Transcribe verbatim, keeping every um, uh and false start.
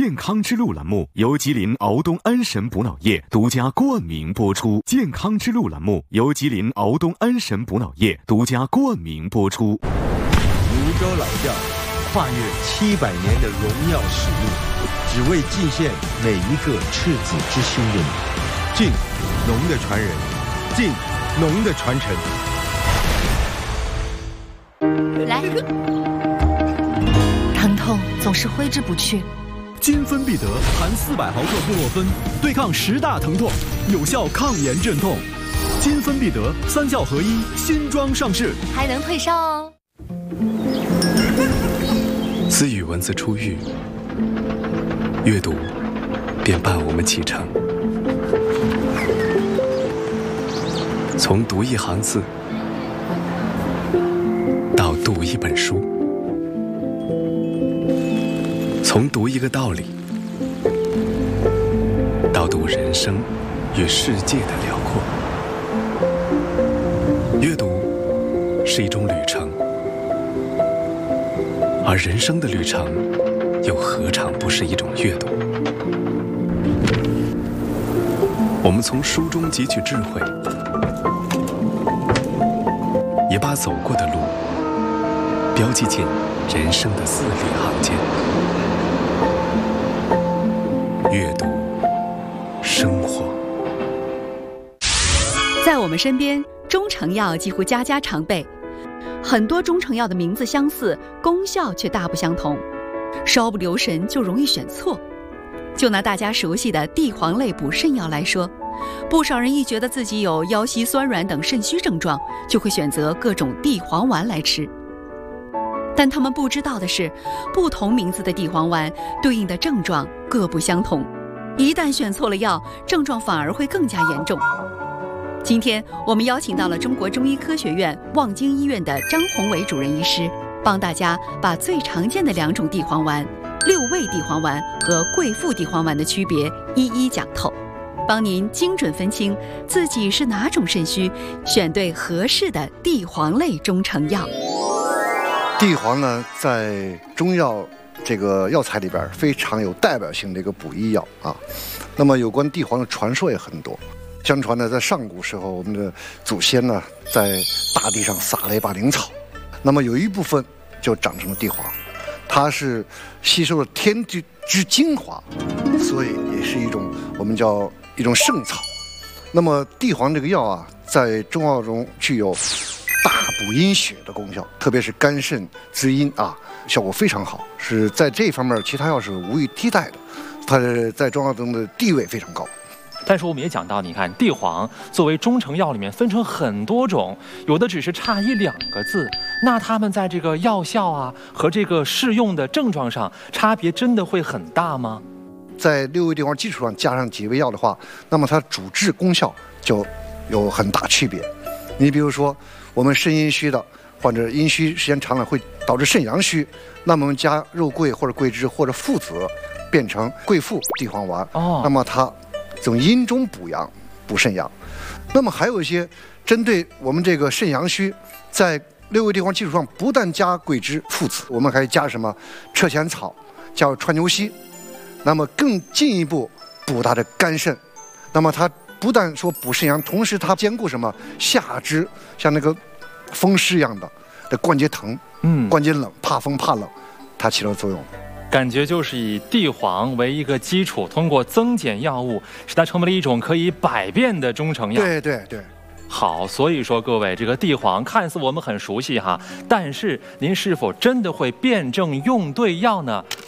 健康之路栏目由吉林敖东安神补脑液独家冠名播出。健康之路栏目由吉林敖东安神补脑液独家冠名播出。 泸州老窖跨越七百年的荣耀使命，只为尽献每一个赤子之心的你。敬农的传人，敬农的传承。 来，疼痛总是挥之不去。 金芬必得含四百毫克布洛芬，对抗十大疼痛，有效抗炎镇痛。金芬必得三效合一新装上市， 还能退烧哦。 自与文字初遇，阅读便伴我们启程。从读一行字到读一本书，从读一个道理到读人生与世界的辽阔。阅读是一种旅程，而人生的旅程又何尝不是一种阅读？我们从书中汲取智慧，也把走过的路标记进人生的字里行间。阅读，生活。 在我们身边，中成药几乎家家常备，很多中成药的名字相似，功效却大不相同，稍不留神就容易选错。就拿大家熟悉的地黄类补肾药来说，不少人一觉得自己有腰膝酸软等肾虚症状，就会选择各种地黄丸来吃。但他们不知道的是，不同名字的地黄丸对应的症状各不相同，一旦选错了药，症状反而会更加严重。今天我们邀请到了中国中医科学院望京医院的张宏伟主任医师，帮大家把最常见的两种地黄丸六味地黄丸和桂附地黄丸的区别一一讲透，帮您精准分清自己是哪种肾虚，选对合适的地黄类中成药。 地黄呢，在中药这个药材里边非常有代表性的一个补益药啊。那么有关地黄的传说也很多。相传呢，在上古时候，我们的祖先呢，在大地上撒了一把灵草，那么有一部分就长成了地黄，它是吸收了天地之精华，所以也是一种我们叫一种圣草。那么地黄这个药啊，在中药中具有大补阴血的功效，特别是肝肾滋阴啊，效果非常好，是在这方面其他药是无以替代的，它在中药中的地位非常高。 但是我们也讲到，你看地黄作为中成药里面分成很多种，有的只是差一两个字，那它们在这个药效啊和这个适用的症状上差别真的会很大吗？ 在六味地黄基础上加上几味药的话，那么它主治功效就有很大区别。你比如说我们肾阴虚的患者，阴虚时间长了会导致肾阳虚，那么我们加肉桂或者桂枝或者附子变成桂附地黄丸，哦，那么它从阴中补阳补肾阳。那么还有一些针对我们这个肾阳虚，在六味地黄基础上不但加桂枝附子，我们还加什么车前草，加川牛膝，那么更进一步补它的肝肾。那么它不但说补肾阳，同时它兼顾什么下肢，像那个风湿一样的的关节疼，嗯，关节冷，怕风怕冷，它起到作用。 感觉就是以地黄为一个基础，通过增减药物，使它成为了一种可以百变的中成药。 对对对。 好，所以说各位，这个地黄看似我们很熟悉哈，但是您是否真的会辨证用对药呢？